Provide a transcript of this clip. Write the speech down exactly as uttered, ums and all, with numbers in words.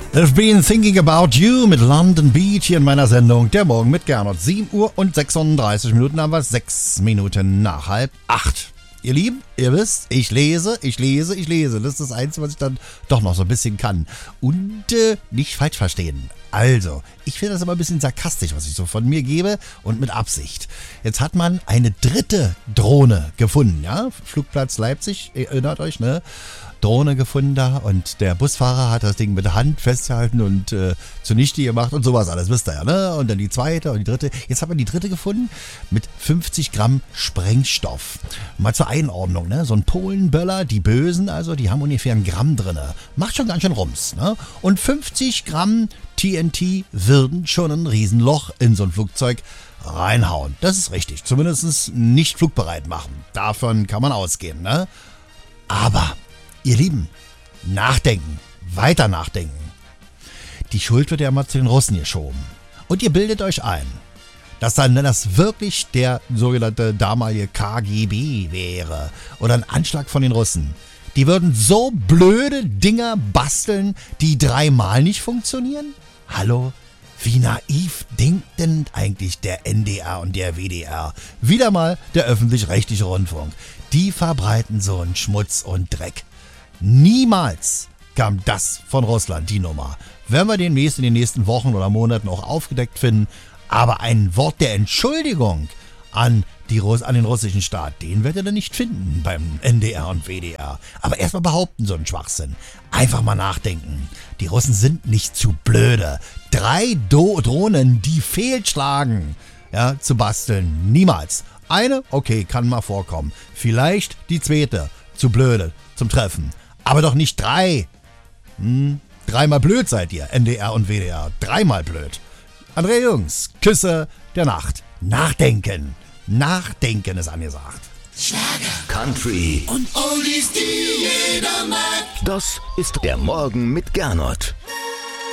I've been thinking about you mit London Beat hier in meiner Sendung Der Morgen mit Gernot. sieben Uhr und sechsunddreißig Minuten haben wir, sechs Minuten nach halb acht. Ihr Lieben, ihr wisst, ich lese, ich lese, ich lese. Das ist das Einzige, was ich dann doch noch so ein bisschen kann. Und äh, nicht falsch verstehen. Also, ich finde das immer ein bisschen sarkastisch, was ich so von mir gebe und mit Absicht. Jetzt hat man eine dritte Drohne gefunden, ja? Flugplatz Leipzig, erinnert euch, ne? Drohne gefunden da und der Busfahrer hat das Ding mit der Hand festgehalten und äh, zunichte gemacht und sowas alles, wisst ihr ja, ne? Und dann die zweite und die dritte. Jetzt hat man die dritte gefunden mit fünfzig Gramm Sprengstoff. Mal zur Einordnung, ne? So ein Polenböller, die Bösen also, die haben ungefähr ein Gramm drinne. Macht schon ganz schön Rums, ne? Und fünfzig Gramm T N T würden schon ein Riesenloch in so ein Flugzeug reinhauen. Das ist richtig. Zumindest nicht flugbereit machen. Davon kann man ausgehen, ne? Aber ihr Lieben, nachdenken, weiter nachdenken. Die Schuld wird ja mal zu den Russen geschoben. Und ihr bildet euch ein, dass dann das wirklich der sogenannte damalige K G B wäre oder ein Anschlag von den Russen. Die würden so blöde Dinger basteln, die dreimal nicht funktionieren? Hallo? Wie naiv denkt denn eigentlich der N D R und der W D R? Wieder mal der öffentlich-rechtliche Rundfunk. Die verbreiten so einen Schmutz und Dreck. Niemals kam das von Russland, die Nummer. Werden wir demnächst in den nächsten Wochen oder Monaten auch aufgedeckt finden. Aber ein Wort der Entschuldigung an, die Russ- an den russischen Staat, den werdet ihr nicht finden beim N D R und W D R. Aber erstmal behaupten so einen Schwachsinn. Einfach mal nachdenken. Die Russen sind nicht zu blöde. Drei Do- Drohnen, die fehlschlagen, ja, zu basteln. Niemals. Eine, okay, kann mal vorkommen. Vielleicht die zweite, zu blöde zum Treffen. Aber doch nicht drei. Hm, dreimal blöd seid ihr, N D R und W D R. Dreimal blöd. Andrea Jungs, Küsse der Nacht. Nachdenken. Nachdenken ist angesagt. Schlager, Country und Oldies, die jeder mag. Das ist der Morgen mit Gernot.